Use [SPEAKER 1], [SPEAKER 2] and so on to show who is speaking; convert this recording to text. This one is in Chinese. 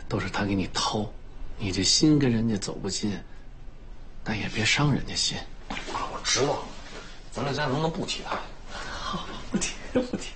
[SPEAKER 1] 都是他给你掏，你这心跟人家走不近，但也别伤人家心。
[SPEAKER 2] 爸，我知道，咱这家能不能不提他？
[SPEAKER 1] 好，不提不提。